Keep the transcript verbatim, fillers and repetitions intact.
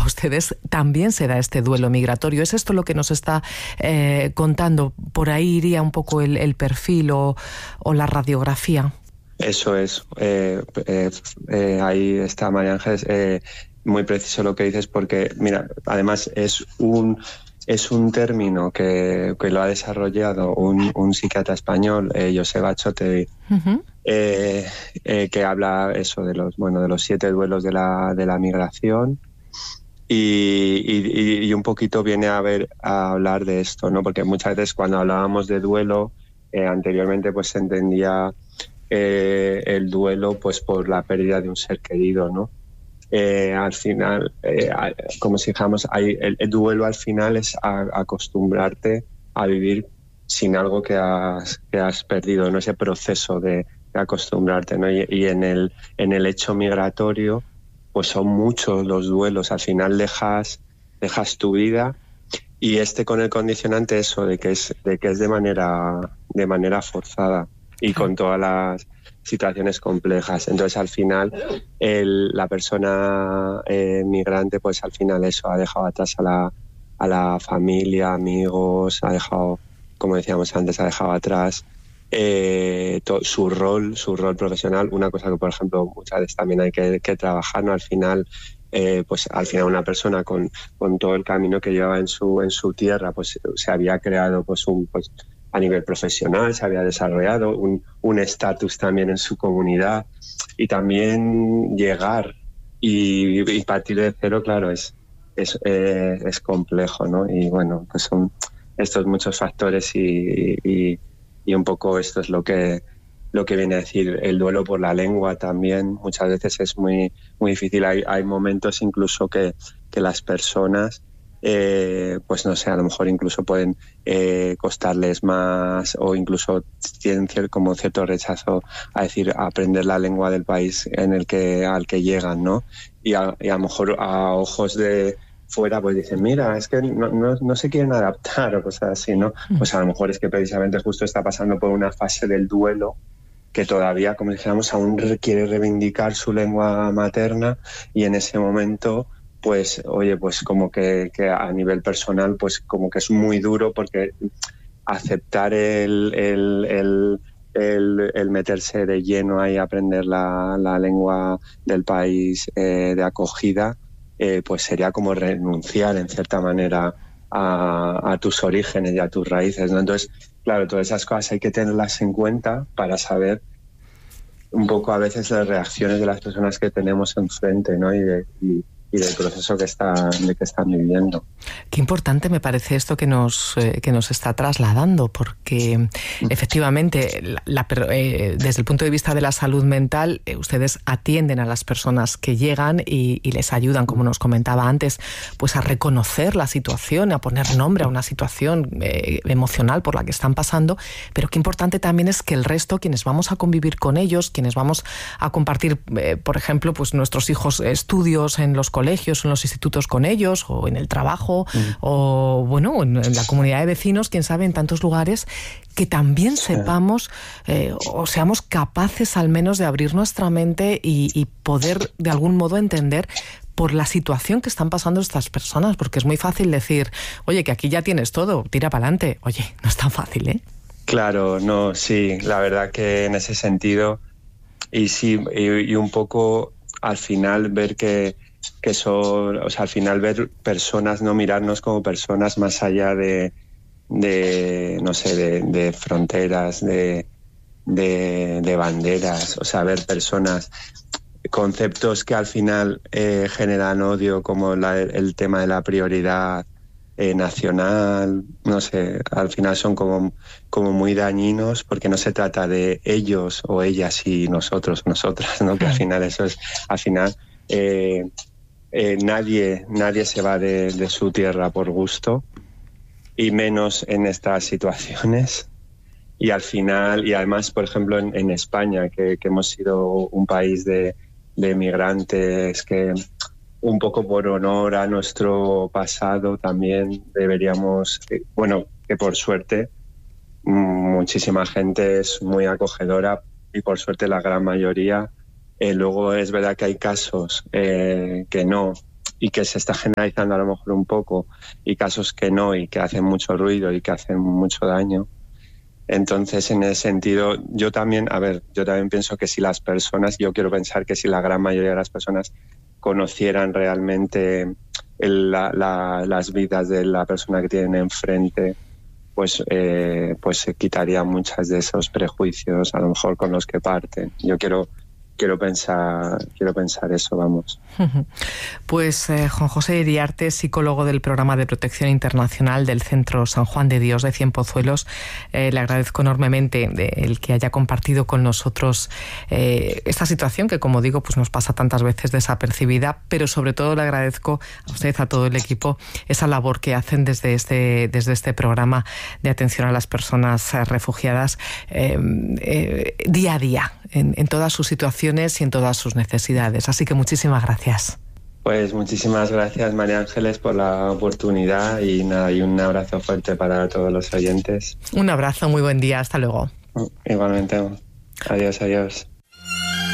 ustedes también se da este duelo migratorio. ¿Es esto lo que nos está eh, contando? ¿Por ahí iría un poco el, el perfil o, o la radiografía? Eso es. Eh, eh, eh, ahí está, María Ángeles. Eh, muy preciso lo que dices, porque, mira, además es un... Es un término que, que lo ha desarrollado un, un psiquiatra español, eh, Joseba Chotegui, uh-huh. eh, eh, que habla eso de los bueno de los siete duelos de la de la migración y, y, y un poquito viene a ver a hablar de esto, ¿no? Porque muchas veces cuando hablábamos de duelo eh, anteriormente pues se entendía eh, el duelo pues por la pérdida de un ser querido, ¿no? Eh, al final, eh, como si dijéramos, hay, el, el duelo al final es a, acostumbrarte a vivir sin algo que has, que has perdido, ¿no? Ese proceso de, de acostumbrarte, ¿no? Y, y en el, en el hecho migratorio, pues son muchos los duelos. Al final dejas, dejas tu vida y este con el condicionante eso de que es, de que es de manera, de manera forzada y con todas las situaciones complejas. Entonces, al final, el, la persona eh, migrante, pues al final eso, ha dejado atrás a la, a la familia, amigos, ha dejado, como decíamos antes, ha dejado atrás eh, to, su rol, su rol profesional. Una cosa que, por ejemplo, muchas veces también hay que, que trabajar, ¿no? Al final, eh, pues al final una persona con, con todo el camino que lleva en su, en su tierra, pues se había creado pues un... Pues, a nivel profesional, se había desarrollado un estatus también en su comunidad y también llegar y, y partir de cero, claro, es, es, eh, es complejo, ¿no? Y bueno, pues son estos muchos factores y, y, y un poco esto es lo que, lo que viene a decir el duelo por la lengua también. Muchas veces es muy, muy difícil. Hay, hay momentos incluso que, que las personas Eh, pues no sé, a lo mejor incluso pueden eh, costarles más o incluso tienen cier- como cierto rechazo a decir a aprender la lengua del país en el que al que llegan, ¿no? Y a, y a lo mejor a ojos de fuera pues dicen, mira, es que no, no, no se quieren adaptar o cosas así, ¿no? Pues a lo mejor es que precisamente justo está pasando por una fase del duelo que todavía, como dijéramos, aún quiere reivindicar su lengua materna y en ese momento pues oye, pues como que, que a nivel personal pues como que es muy duro porque aceptar el, el, el, el, el meterse de lleno ahí a aprender la, la lengua del país eh, de acogida eh, pues sería como renunciar en cierta manera a, a tus orígenes y a tus raíces, ¿no? Entonces, claro, todas esas cosas hay que tenerlas en cuenta para saber un poco a veces las reacciones de las personas que tenemos enfrente, ¿no? Y, de, y y del proceso que están, de que están viviendo. Qué importante me parece esto que nos, eh, que nos está trasladando, porque efectivamente, la, la, eh, desde el punto de vista de la salud mental, eh, ustedes atienden a las personas que llegan y, y les ayudan, como nos comentaba antes, pues a reconocer la situación, a poner nombre a una situación eh, emocional por la que están pasando, pero qué importante también es que el resto, quienes vamos a convivir con ellos, quienes vamos a compartir, eh, por ejemplo, pues nuestros hijos estudios en los colegios, en los institutos con ellos, o en el trabajo, mm. o bueno, en, en la comunidad de vecinos, quién sabe, en tantos lugares, que también sepamos eh, o seamos capaces al menos de abrir nuestra mente y, y poder de algún modo entender por la situación que están pasando estas personas, porque es muy fácil decir, oye, que aquí ya tienes todo, tira para adelante. Oye, no es tan fácil, ¿eh? Claro, no, sí, la verdad que en ese sentido, y sí, y, y un poco al final ver que que son, o sea, al final ver personas, no mirarnos como personas más allá de, de no sé, de, de fronteras, de, de, de banderas, o sea, ver personas, conceptos que al final eh, generan odio, como la, el tema de la prioridad eh, nacional, no sé, al final son como, como muy dañinos porque no se trata de ellos o ellas y nosotros, nosotras, ¿no? Que al final eso es, al final... Eh, Eh, nadie, nadie se va de, de su tierra por gusto y menos en estas situaciones y al final y además por ejemplo en, en España que, que hemos sido un país de, de migrantes que un poco por honor a nuestro pasado también deberíamos, bueno, que por suerte muchísima gente es muy acogedora y por suerte la gran mayoría. Eh, luego es verdad que hay casos eh, que no, y que se está generalizando a lo mejor un poco, y casos que no, y que hacen mucho ruido y que hacen mucho daño. Entonces, en ese sentido, yo también, a ver, yo también pienso que si las personas, yo quiero pensar que si la gran mayoría de las personas conocieran realmente el, la, la, las vidas de la persona que tienen enfrente, pues, eh, pues se quitaría muchas de esos prejuicios, a lo mejor con los que parten. Yo quiero Quiero pensar, quiero pensar eso, vamos. Pues eh, Juan José Iriarte, psicólogo del Programa de Protección Internacional del Centro San Juan de Dios de Cienpozuelos, eh, le agradezco enormemente el que haya compartido con nosotros eh, esta situación que, como digo, pues nos pasa tantas veces desapercibida, pero sobre todo le agradezco a usted, a todo el equipo, esa labor que hacen desde este, desde este programa de atención a las personas refugiadas eh, eh, día a día, en, en todas sus situaciones y en todas sus necesidades. Así que muchísimas gracias. Pues muchísimas gracias, María Ángeles, por la oportunidad y nada, y un abrazo fuerte para todos los oyentes. Un abrazo, muy buen día, hasta luego. Igualmente. Adiós, adiós.